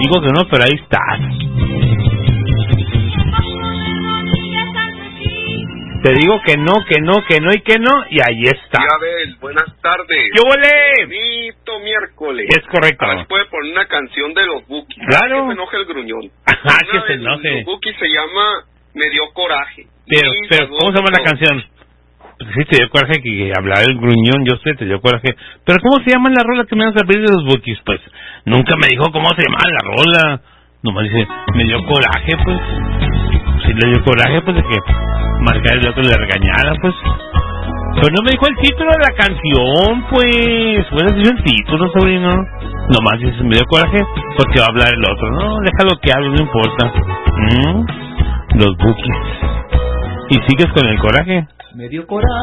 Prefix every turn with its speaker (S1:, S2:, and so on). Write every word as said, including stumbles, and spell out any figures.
S1: digo que no, pero ahí estás. Te digo que no, que no, que no y que no, y ahí está.
S2: Sí, Abel, buenas tardes.
S1: ¿Qué huele?
S2: Bonito miércoles.
S1: Es correcto.
S2: Ahora se puede poner una canción de los Bukis.
S1: Claro.
S2: Que se enoje el gruñón.
S1: Ajá, que
S2: Una
S1: se
S2: de
S1: enoje.
S2: Los Bukis se llama Me dio coraje.
S1: Pero,
S2: Y
S1: pero ¿cómo se llama la
S2: saludos.
S1: canción? Pues sí, te dio coraje que hablaba el gruñón, yo sé, te dio coraje. Pero ¿cómo se llama la rola que me vas a pedir de los Bukis? Pues nunca me dijo cómo se llama la rola. Nomás dice, me dio coraje, pues. Si le dio coraje, pues de que marcar el otro le regañara, pues. Pero no me dijo el título de la canción, pues. Hubieras dicho el título, sobrino. Nomás dice, me dio coraje porque va a hablar el otro. No, déjalo que hable, no importa. ¿Mm? Los Bukis. ¿Y sigues con el coraje?
S3: Me dio coraje